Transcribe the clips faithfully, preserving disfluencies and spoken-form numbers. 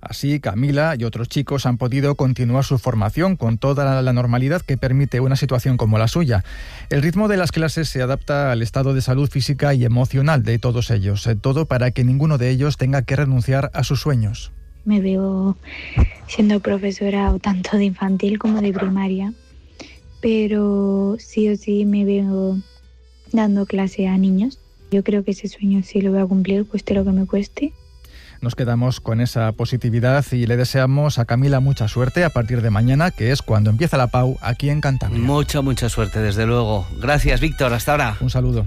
Así, Camila y otros chicos han podido continuar su formación con toda la normalidad que permite una situación como la suya. El ritmo de las clases se adapta al estado de salud física y emocional de todos ellos, todo para que ninguno de ellos tenga que renunciar a sus sueños. Me veo siendo profesora tanto de infantil como de primaria, pero sí o sí me veo dando clase a niños. Yo creo que ese sueño sí lo voy a cumplir, cueste lo que me cueste. Nos quedamos con esa positividad y le deseamos a Camila mucha suerte a partir de mañana, que es cuando empieza la P A U aquí en Cantabria. Mucha, mucha suerte, desde luego. Gracias, Víctor. Hasta ahora. Un saludo.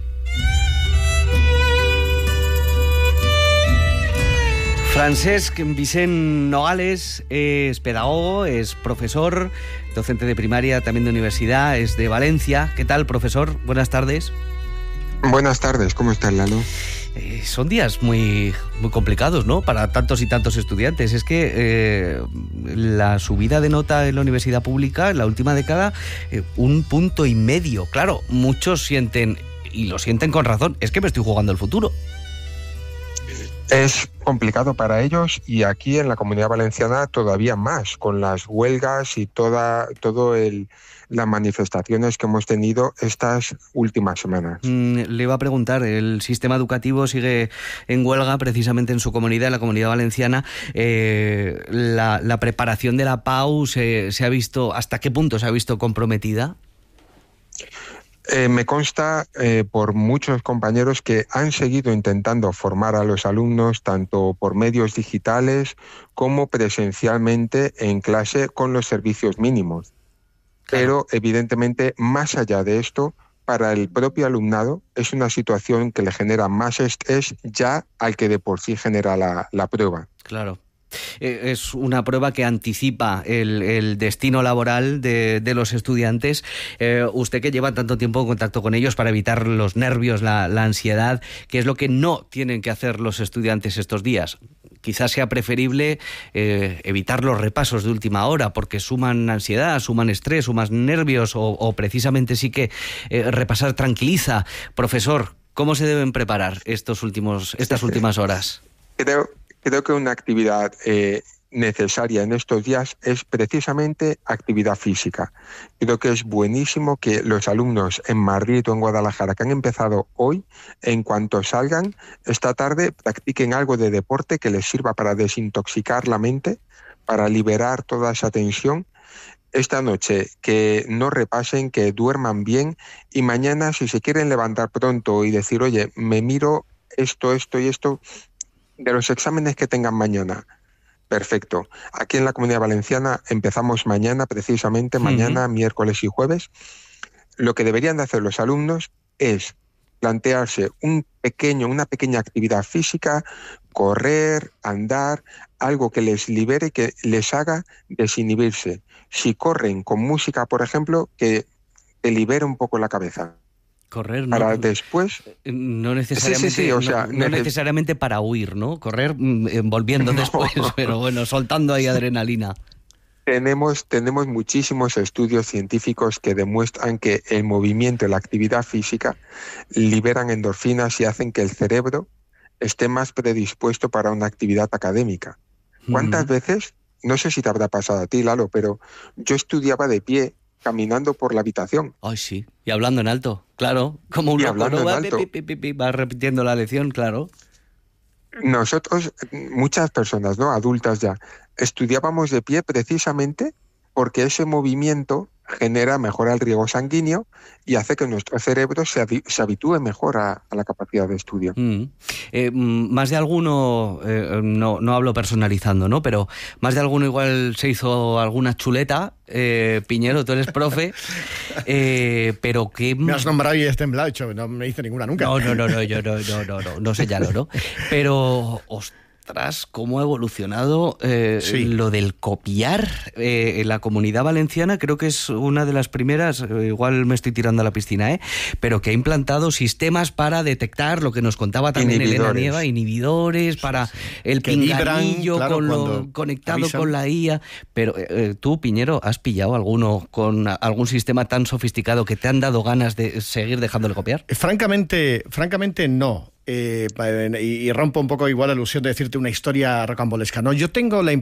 Francesc Vicent Nogales es pedagogo, es profesor, docente de primaria, también de universidad, es de Valencia. ¿Qué tal, profesor? Buenas tardes. Buenas tardes, ¿cómo estás, Lalo? Eh, son días muy, muy complicados, ¿no?, para tantos y tantos estudiantes. Es que eh, la subida de nota en la universidad pública en la última década, eh, un punto y medio. Claro, muchos sienten, y lo sienten con razón, es que me estoy jugando el futuro. Es complicado para ellos y aquí en la Comunidad Valenciana todavía más, con las huelgas y toda todo el las manifestaciones que hemos tenido estas últimas semanas. Mm, le iba a preguntar, el sistema educativo sigue en huelga precisamente en su comunidad, en la Comunidad Valenciana. Eh, la, la preparación de la P A U se, se ha visto, ¿hasta qué punto se ha visto comprometida? Eh, me consta eh, por muchos compañeros que han seguido intentando formar a los alumnos tanto por medios digitales como presencialmente en clase con los servicios mínimos. Claro. Pero evidentemente, más allá de esto, para el propio alumnado es una situación que le genera más estrés ya al que de por sí genera la, la prueba. Claro. Es una prueba que anticipa el, el destino laboral de, de los estudiantes. Eh, usted que lleva tanto tiempo en contacto con ellos para evitar los nervios, la, la ansiedad, ¿qué es lo que no tienen que hacer los estudiantes estos días? Quizás sea preferible eh, evitar los repasos de última hora porque suman ansiedad, suman estrés, suman nervios o, o precisamente sí que eh, repasar tranquiliza. Profesor, ¿cómo se deben preparar estos últimos, estas últimas horas? Creo Creo que una actividad eh, necesaria en estos días es precisamente actividad física. Creo que es buenísimo que los alumnos en Madrid o en Guadalajara que han empezado hoy, en cuanto salgan esta tarde, practiquen algo de deporte que les sirva para desintoxicar la mente, para liberar toda esa tensión. Esta noche que no repasen, que duerman bien y mañana, si se quieren levantar pronto y decir, oye, me miro esto, esto y esto de los exámenes que tengan mañana. Perfecto. Aquí en la Comunidad Valenciana empezamos mañana, precisamente mañana, uh-huh. miércoles y jueves. Lo que deberían de hacer los alumnos es plantearse un pequeño, una pequeña actividad física, correr, andar, algo que les libere, que les haga desinhibirse. Si corren con música, por ejemplo, que te libere un poco la cabeza. Correr, para no, después no necesariamente, sí, sí, sí, o sea, no, no neces- necesariamente para huir, ¿no? Correr volviendo no. después, pero bueno, soltando ahí adrenalina. Tenemos, tenemos muchísimos estudios científicos que demuestran que el movimiento y la actividad física liberan endorfinas y hacen que el cerebro esté más predispuesto para una actividad académica. ¿Cuántas mm. veces, no sé si te habrá pasado a ti, Lalo, pero yo estudiaba de pie, caminando por la habitación. Ay, sí, y hablando en alto, claro, como un y loco, hablando ¿no? en va, alto. Pi, pi, pi, pi, va repitiendo la lección, claro. Nosotros, muchas personas, ¿no?, adultas ya, estudiábamos de pie precisamente porque ese movimiento genera, mejora el riego sanguíneo y hace que nuestro cerebro se, se habitúe mejor a, a la capacidad de estudio. Mm. Eh, más de alguno, eh, no, no hablo personalizando, ¿no? Pero más de alguno igual se hizo alguna chuleta. Eh, Piñero, tú eres profe, eh, pero que... Me has nombrado y he temblado, hecho, no me hice ninguna nunca. No, no, no, no, yo no, no, no, no, no señalo, ¿no? Pero... Ostras, cómo ha evolucionado eh, sí. lo del copiar eh, en la Comunidad Valenciana. Creo que es una de las primeras, eh, igual me estoy tirando a la piscina, ¿eh? pero que ha implantado sistemas para detectar lo que nos contaba también Elena Nieva, inhibidores, para el que pinganillo vibran, claro, con lo, conectado avisan. Con la I A. Pero eh, tú, Piñero, ¿has pillado alguno con algún sistema tan sofisticado que te han dado ganas de seguir dejándole copiar? Francamente, francamente no. Eh, y, y rompo un poco igual la ilusión de decirte una historia rocambolesca. No, yo tengo la impresión